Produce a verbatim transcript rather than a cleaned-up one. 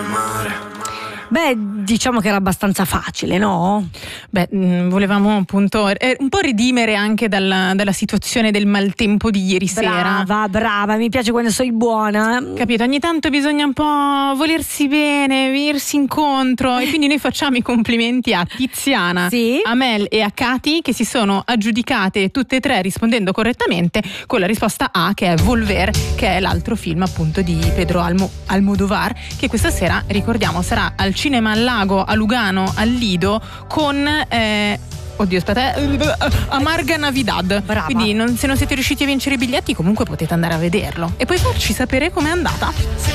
al mare. Beh, diciamo che era abbastanza facile, no? Beh, mh, volevamo appunto eh, un po' redimere anche dalla, dalla situazione del maltempo di ieri sera. Brava, brava, mi piace quando sei buona. Capito? Ogni tanto bisogna un po' volersi bene, venirsi incontro e quindi noi facciamo i complimenti a Tiziana, Sì. a Mel e a Katy, che si sono aggiudicate tutte e tre rispondendo correttamente con la risposta A, che è Volver, che è l'altro film appunto di Pedro Almo- Almodovar, che questa sera, ricordiamo, sarà al Cinema al Lago, a Lugano, al Lido, con eh, oddio aspetta eh, Amarga Navidad. Brava. Quindi non, se non siete riusciti a vincere i biglietti, comunque potete andare a vederlo e poi farci sapere com'è andata.